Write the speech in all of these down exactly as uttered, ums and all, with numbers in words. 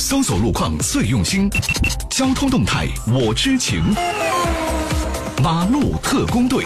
搜索路况最用心，交通动态我知情。马路特工队。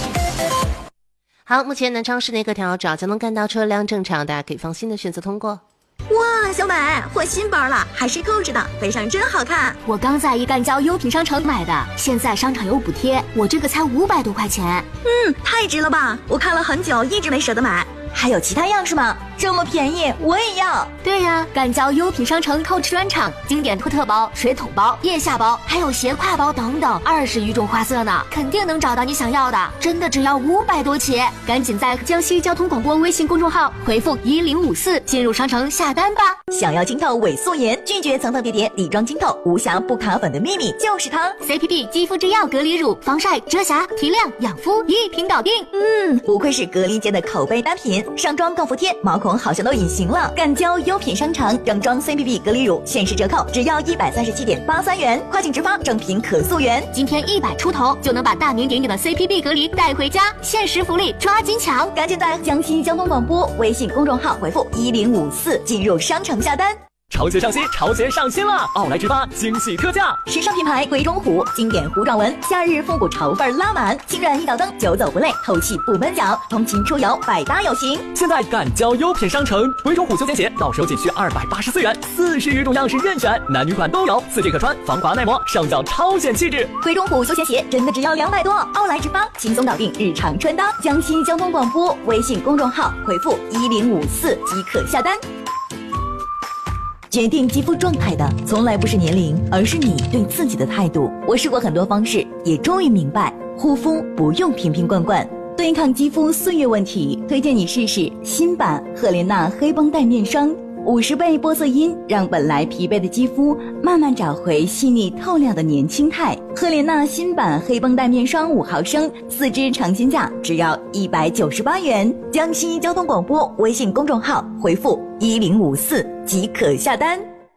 好，目前南昌市内各条主要交通干道车辆正常，大家可以放心的选择通过。 哇，小美换新包了，还是购置的，背上真好看。 我刚在一干交优品商城买的，现在商场有补贴，我这个才五百多块钱。 嗯，太值了吧！我看了很久，一直没舍得买。还有其他样式吗？这么便宜，我也要。 对呀，干交优品商城购置专场，经典托特包、水桶包、腋下包，还有斜挎包等等，二十余种花色呢，肯定能找到你想要的。真的只要五百多起，赶紧在江西交通广播微信公众号回复一零五四进入商城下单吧。 想要清透伪素颜，拒绝层层叠叠底妆清透，无瑕不卡粉的秘密就是它 ！C P B 肌肤之钥隔离乳，防晒、遮瑕、提亮、养肤一瓶搞定。 嗯，不愧是隔离界的口碑单品，上妆更服帖，毛孔好像都隐形了。干交优品商城正装 C P B 隔离乳限时折扣，只要一百三十七点八三元，跨境直发，正品可溯源。 今天一百出头就能把大名鼎鼎的 C P B 隔离带回家，限时福利，抓紧抢！ 赶紧在江西交通广播微信公众号回复一零五四进入商城下单。 潮鞋上新，潮鞋上新了！奥莱之发惊喜特价， 时尚品牌鬼冢虎经典弧状纹，夏日复古潮范拉满，轻软一脚蹬，久走不累，透气不闷脚，通勤出游百搭有型。 现在赶交优品商城，鬼冢虎休闲鞋到手仅需二百八十四元，四十余种样式任选，男女款都有，四季可穿，防滑耐磨，上脚超显气质。 鬼冢虎休闲鞋真的只要两百多，奥莱之发轻松搞定日常穿搭。江西交通广播微信公众号回复一零五四即可下单。决定肌肤状态的从来不是年龄，而是你对自己的态度。我试过很多方式，也终于明白，护肤不用瓶瓶罐罐，对抗肌肤岁月问题，推荐你试试新版赫莲娜黑绷带面霜，五十倍玻色因让本来疲惫的肌肤慢慢找回细腻透亮的年轻态。赫莲娜新版黑绷带面霜五毫升，四支尝鲜价只要一百九十八元。江西交通广播微信公众号回复一零五四即可下单。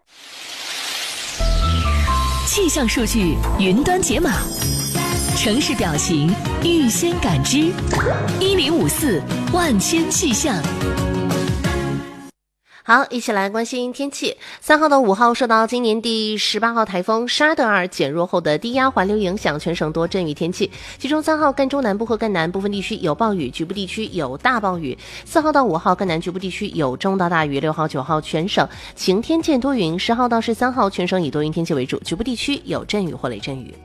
气象数据云端解码，城市表情预先感知，一零五四万千气象。 好，一起来关心天气。三号到五号受到今年第十八号台风沙德尔减弱后的低压环流影响，全省多阵雨天气。其中三号赣中南部和赣南部分地区有暴雨，局部地区有大暴雨。四号到五号赣南局部地区有中到大雨。六号九号全省晴天见多云。十号到十三号全省以多云天气为主，局部地区有阵雨或雷阵雨。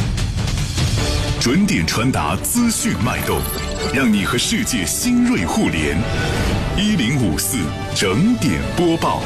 准点传达资讯脉动，让你和世界新锐互联。一零五四整点播报。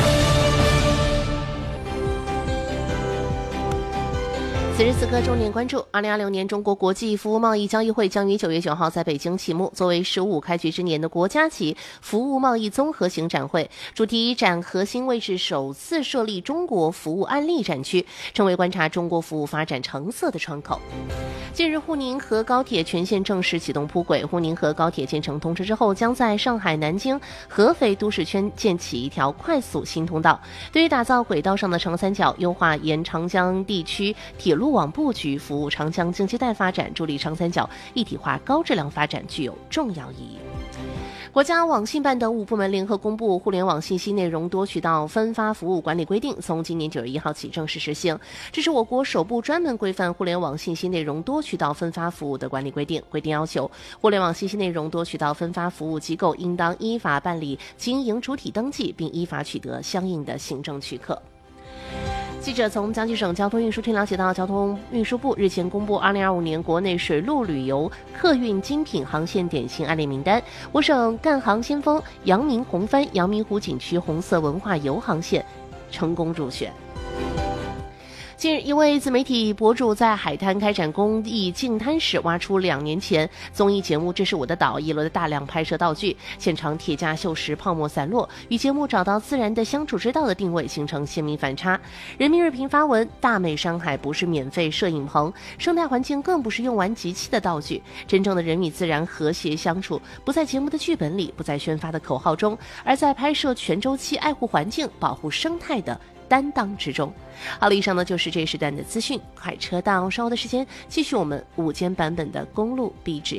此时此刻重点关注，二零二六年中国国际服务贸易交易会将于九月九号在北京启幕。作为“十五”开局之年的国家级服务贸易综合型展会，主题展核心位置首次设立中国服务案例展区，成为观察中国服务发展成色的窗口。近日，沪宁河高铁全线正式启动铺轨。沪宁河高铁建成通车之后，将在上海、南京、合肥都市圈建起一条快速新通道，对于打造轨道上的长三角、优化沿长江地区铁路网布局、服务长江经济带发展、助力长三角一体化高质量发展具有重要意义。国家网信办等五部门联合公布《互联网信息内容多渠道分发服务管理规定》，从今年九月一号起正式实行。这是我国首部专门规范互联网信息内容多渠道分发服务的管理规定。规定要求，互联网信息内容多渠道分发服务机构应当依法办理经营主体登记，并依法取得相应的行政许可。记者从江西省交通运输厅了解到，交通运输部日前公布二零二五年国内水陆旅游客运精品航线典型案例名单，我省赣航先锋阳明红帆阳明湖景区红色文化游航线成功入选。近日，一位自媒体博主在海滩开展公益净滩时，挖出两年前综艺节目《这是我的岛》一楼的大量拍摄道具，现场铁架锈蚀泡沫散落，与节目找到自然的相处之道的定位形成鲜明反差。人民日评发文：大美山海不是免费摄影棚，生态环境更不是用完即弃的道具，真正的人与自然和谐相处，不在节目的剧本里，不在宣发的口号中，而在拍摄全周期爱护环境、保护生态的担当之中。好了，以上呢就是这一时段的资讯，快车道，稍后的时间继续我们午间版本的公路 B G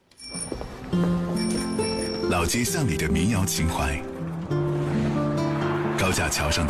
M。 老街巷里的民谣情怀，高架桥上的